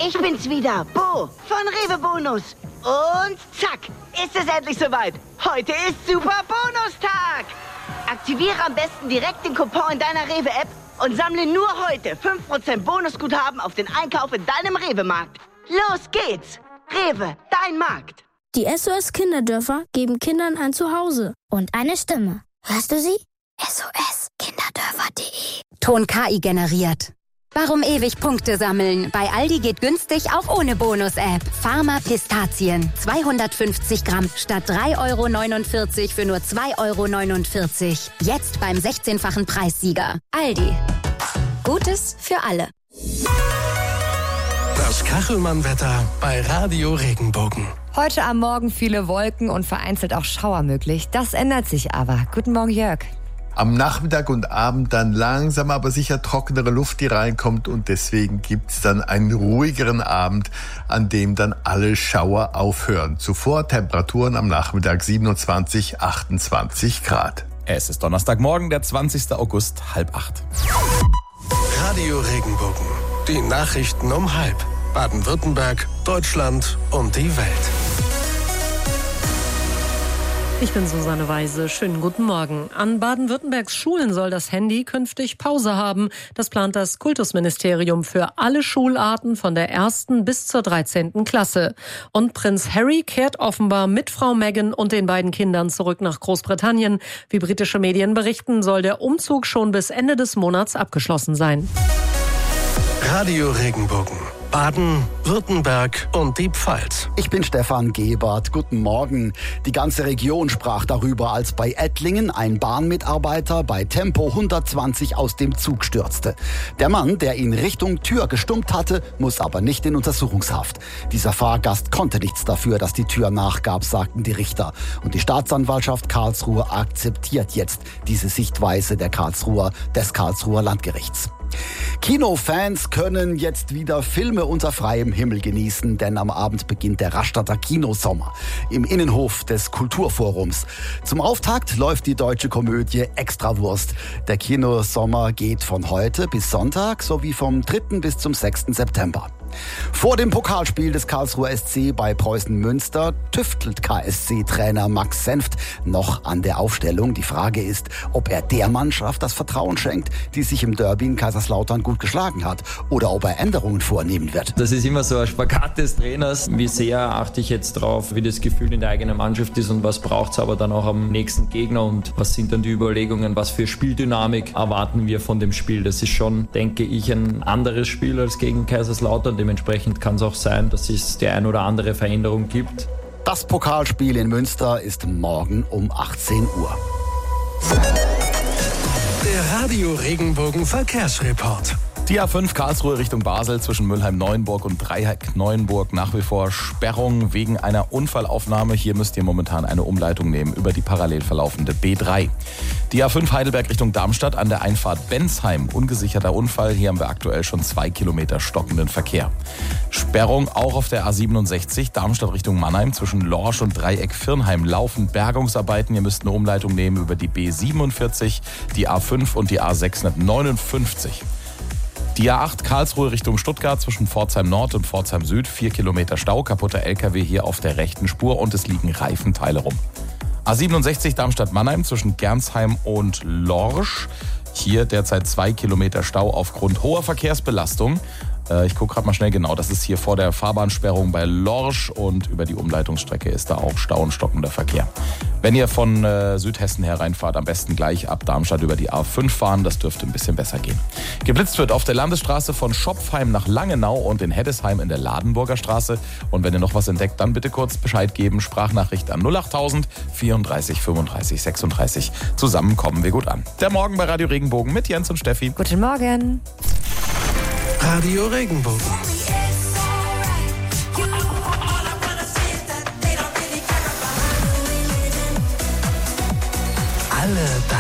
Ich bin's wieder, Bo von Rewe Bonus. Und zack, ist es endlich soweit. Heute ist Super Bonustag. Aktiviere am besten direkt den Coupon in deiner Rewe-App und sammle nur heute 5% Bonusguthaben auf den Einkauf in deinem Rewe-Markt. Los geht's. Rewe, dein Markt. Die SOS Kinderdörfer geben Kindern ein Zuhause und eine Stimme. Hörst du sie? SOS-Kinderdörfer.de. Ton KI generiert. Warum ewig Punkte sammeln? Bei Aldi geht günstig auch ohne Bonus-App. Pharma Pistazien. 250 Gramm statt 3,49 € für nur 2,49 €. Jetzt beim 16-fachen Preissieger. Aldi. Gutes für alle. Das Kachelmann-Wetter bei Radio Regenbogen. Heute am Morgen viele Wolken und vereinzelt auch Schauer möglich. Das ändert sich aber. Guten Morgen, Jörg. Am Nachmittag und Abend dann langsam aber sicher trockenere Luft, die reinkommt, und deswegen gibt's dann einen ruhigeren Abend, an dem dann alle Schauer aufhören. Zuvor Temperaturen am Nachmittag 27, 28 Grad. Es ist Donnerstagmorgen, der 20. August, 7:30. Radio Regenbogen. Die Nachrichten um 7:30. Baden-Württemberg, Deutschland und die Welt. Ich bin Susanne Weise. Schönen guten Morgen. An Baden-Württembergs Schulen soll das Handy künftig Pause haben. Das plant das Kultusministerium für alle Schularten von der 1. bis zur 13. Klasse. Und Prinz Harry kehrt offenbar mit Frau Meghan und den beiden Kindern zurück nach Großbritannien. Wie britische Medien berichten, soll der Umzug schon bis Ende des Monats abgeschlossen sein. Radio Regenbogen. Baden, Württemberg und die Pfalz. Ich bin Stefan Gebert. Guten Morgen. Die ganze Region sprach darüber, als bei Ettlingen ein Bahnmitarbeiter bei Tempo 120 aus dem Zug stürzte. Der Mann, der ihn Richtung Tür gestummt hatte, muss aber nicht in Untersuchungshaft. Dieser Fahrgast konnte nichts dafür, dass die Tür nachgab, sagten die Richter. Und die Staatsanwaltschaft Karlsruhe akzeptiert jetzt diese Sichtweise des Karlsruher Landgerichts. Kinofans können jetzt wieder Filme unter freiem Himmel genießen, denn am Abend beginnt der Rastatter Kinosommer im Innenhof des Kulturforums. Zum Auftakt läuft die deutsche Komödie Extrawurst. Der Kinosommer geht von heute bis Sonntag sowie vom 3. bis zum 6. September. Vor dem Pokalspiel des Karlsruher SC bei Preußen Münster tüftelt KSC-Trainer Max Senft noch an der Aufstellung. Die Frage ist, ob er der Mannschaft das Vertrauen schenkt, die sich im Derby in Kaiserslautern gut geschlagen hat, oder ob er Änderungen vornehmen wird. Das ist immer so ein Spagat des Trainers. Wie sehr achte ich jetzt drauf, wie das Gefühl in der eigenen Mannschaft ist und was braucht es aber dann auch am nächsten Gegner und was sind dann die Überlegungen, was für Spieldynamik erwarten wir von dem Spiel. Das ist schon, denke ich, ein anderes Spiel als gegen Kaiserslautern. Dementsprechend kann es auch sein, dass es die ein oder andere Veränderung gibt. Das Pokalspiel in Münster ist morgen um 18 Uhr. Der Radio Regenbogen Verkehrsreport. Die A5 Karlsruhe Richtung Basel zwischen Mülheim-Neuenburg und Dreieck-Neuenburg nach wie vor Sperrung wegen einer Unfallaufnahme. Hier müsst ihr momentan eine Umleitung nehmen über die parallel verlaufende B3. Die A5 Heidelberg Richtung Darmstadt an der Einfahrt Bensheim. Ungesicherter Unfall. Hier haben wir aktuell schon 2 Kilometer stockenden Verkehr. Sperrung auch auf der A67 Darmstadt Richtung Mannheim zwischen Lorsch und Dreieck-Firnheim. Laufen Bergungsarbeiten. Ihr müsst eine Umleitung nehmen über die B47, die A5 und die A659. Die A8 Karlsruhe Richtung Stuttgart zwischen Pforzheim Nord und Pforzheim Süd. 4 Kilometer Stau, kaputter LKW hier auf der rechten Spur und es liegen Reifenteile rum. A67 Darmstadt-Mannheim zwischen Gernsheim und Lorsch. Hier derzeit 2 Kilometer Stau aufgrund hoher Verkehrsbelastung. Ich gucke gerade mal schnell genau. Das ist hier vor der Fahrbahnsperrung bei Lorsch und über die Umleitungsstrecke ist da auch Stau und stockender Verkehr. Wenn ihr von Südhessen hereinfahrt, am besten gleich ab Darmstadt über die A5 fahren. Das dürfte ein bisschen besser gehen. Geblitzt wird auf der Landesstraße von Schopfheim nach Langenau und in Heddesheim in der Ladenburger Straße. Und wenn ihr noch was entdeckt, dann bitte kurz Bescheid geben. Sprachnachricht an 08000 34 35 36. Zusammen kommen wir gut an. Der Morgen bei Radio Regenbogen mit Jens und Steffi. Guten Morgen. Radio Regenbogen. Alle